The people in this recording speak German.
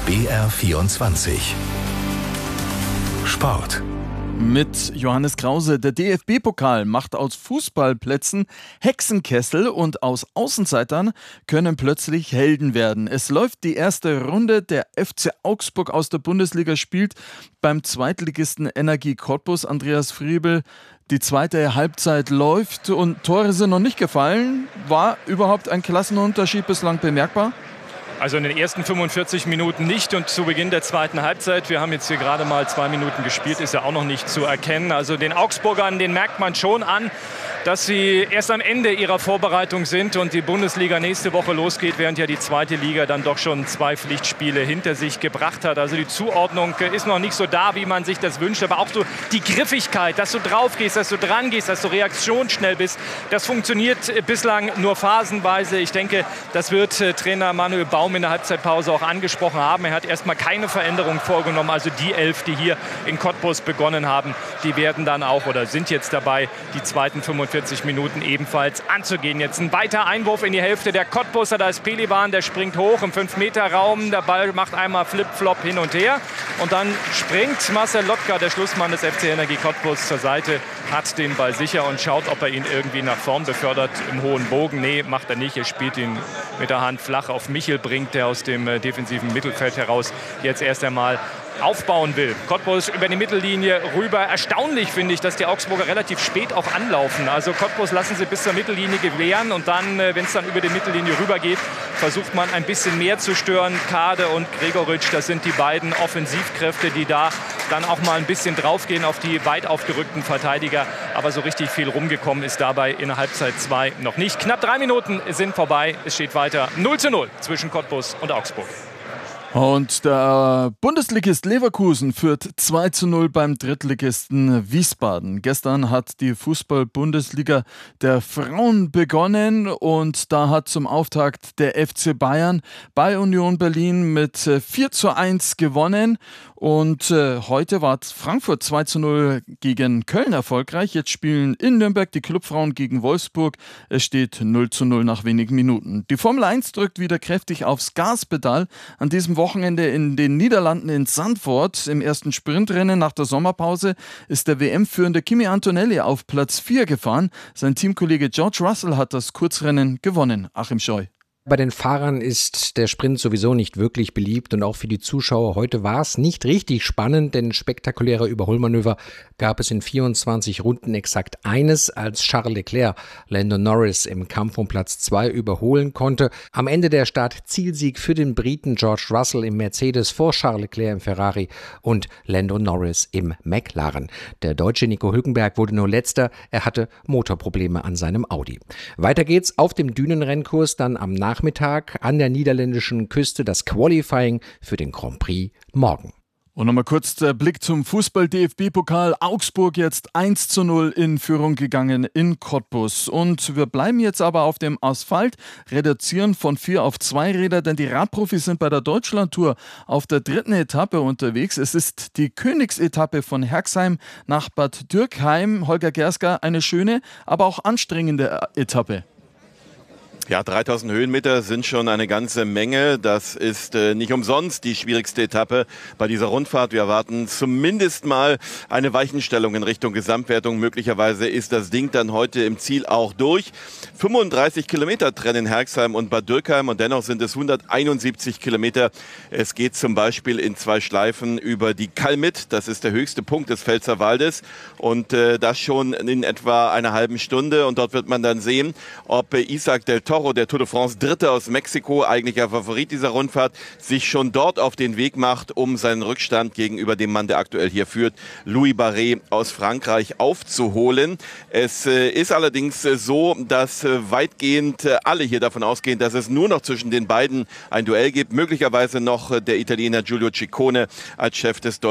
BR24 Sport. Mit Johannes Krause. Der DFB-Pokal macht aus Fußballplätzen Hexenkessel und aus Außenseitern können plötzlich Helden werden. Es läuft die erste Runde. Der FC Augsburg aus der Bundesliga spielt beim Zweitligisten Energie Cottbus. Andreas Friebel, die zweite Halbzeit läuft und Tore sind noch nicht gefallen. War überhaupt ein Klassenunterschied bislang bemerkbar? Also in den ersten 45 Minuten nicht und zu Beginn der zweiten Halbzeit. Wir haben jetzt hier gerade mal 2 Minuten gespielt, ist ja auch noch nicht zu erkennen. Also den Augsburgern, den merkt man schon an, dass sie erst am Ende ihrer Vorbereitung sind und die Bundesliga nächste Woche losgeht, während ja die zweite Liga dann doch schon 2 Pflichtspiele hinter sich gebracht hat. Also die Zuordnung ist noch nicht so da, wie man sich das wünscht, aber auch so die Griffigkeit, dass du drauf gehst, dass du dran gehst, dass du reaktionsschnell bist, das funktioniert bislang nur phasenweise. Ich denke, das wird Trainer Manuel Baum in der Halbzeitpause auch angesprochen haben. Er hat erstmal keine Veränderung vorgenommen. Also die 11, die hier in Cottbus begonnen haben, die werden dann auch oder sind jetzt dabei, die zweiten 45 Minuten ebenfalls anzugehen. Jetzt ein weiter Einwurf in die Hälfte der Cottbuser. Da ist Pelivan, der springt hoch im 5-Meter-Raum. Der Ball macht einmal Flip-Flop hin und her. Und dann springt Marcel Lotka, der Schlussmann des FC Energie Cottbus, zur Seite, hat den Ball sicher und schaut, ob er ihn irgendwie nach vorn befördert im hohen Bogen. Nee, macht er nicht. Er spielt ihn mit der Hand flach auf Michel Brink, der aus dem defensiven Mittelfeld heraus jetzt erst einmal aufbauen will. Cottbus über die Mittellinie rüber. Erstaunlich finde ich, dass die Augsburger relativ spät auch anlaufen. Also Cottbus lassen sie bis zur Mittellinie gewähren und dann, wenn es dann über die Mittellinie rüber geht, versucht man ein bisschen mehr zu stören. Kade und Gregoritsch, das sind die beiden Offensivkräfte, die da dann auch mal ein bisschen draufgehen auf die weit aufgerückten Verteidiger. Aber so richtig viel rumgekommen ist dabei in der Halbzeit 2 noch nicht. Knapp 3 Minuten sind vorbei. Es steht weiter 0:0 zwischen Cottbus und Augsburg. Und der Bundesligist Leverkusen führt 2:0 beim Drittligisten Wiesbaden. Gestern hat die Fußball-Bundesliga der Frauen begonnen und da hat zum Auftakt der FC Bayern bei Union Berlin mit 4:1 gewonnen. Und heute war Frankfurt 2:0 gegen Köln erfolgreich. Jetzt spielen in Nürnberg die Clubfrauen gegen Wolfsburg. Es steht 0:0 nach wenigen Minuten. Die Formel 1 drückt wieder kräftig aufs Gaspedal. An diesem Wochenende in den Niederlanden in Zandvoort im ersten Sprintrennen nach der Sommerpause ist der WM-führende Kimi Antonelli auf Platz 4 gefahren. Sein Teamkollege George Russell hat das Kurzrennen gewonnen. Achim Scheu. Bei den Fahrern ist der Sprint sowieso nicht wirklich beliebt und auch für die Zuschauer heute war es nicht richtig spannend, denn spektakuläre Überholmanöver gab es in 24 Runden exakt eines, als Charles Leclerc Lando Norris im Kampf um Platz 2 überholen konnte. Am Ende der Start-Zielsieg für den Briten George Russell im Mercedes vor Charles Leclerc im Ferrari und Lando Norris im McLaren. Der Deutsche Nico Hülkenberg wurde nur Letzter, er hatte Motorprobleme an seinem Audi. Weiter geht's auf dem Dünenrennkurs dann am Nachmittag an der niederländischen Küste das Qualifying für den Grand Prix morgen. Und nochmal kurz der Blick zum Fußball-DFB-Pokal. Augsburg jetzt 1:0 in Führung gegangen in Cottbus. Und wir bleiben jetzt aber auf dem Asphalt, reduzieren von 4 auf 2 Räder, denn die Radprofis sind bei der Deutschlandtour auf der 3. Etappe unterwegs. Es ist die Königsetappe von Herxheim nach Bad Dürkheim. Holger Gerska, eine schöne, aber auch anstrengende Etappe. Ja, 3000 Höhenmeter sind schon eine ganze Menge. Das ist nicht umsonst die schwierigste Etappe bei dieser Rundfahrt. Wir erwarten zumindest mal eine Weichenstellung in Richtung Gesamtwertung. Möglicherweise ist das Ding dann heute im Ziel auch durch. 35 Kilometer trennen Herxheim und Bad Dürkheim und dennoch sind es 171 Kilometer. Es geht zum Beispiel in 2 Schleifen über die Kalmit. Das ist der höchste Punkt des Pfälzerwaldes und das schon in etwa einer halben Stunde. Und dort wird man dann sehen, ob Isaac del Toro, der Tour de France Dritte aus Mexiko, eigentlicher Favorit dieser Rundfahrt, sich schon dort auf den Weg macht, um seinen Rückstand gegenüber dem Mann, der aktuell hier führt, Louis Barret aus Frankreich, aufzuholen. Es ist allerdings so, dass weitgehend alle hier davon ausgehen, dass es nur noch zwischen den beiden ein Duell gibt. Möglicherweise noch der Italiener Giulio Ciccone als Chef des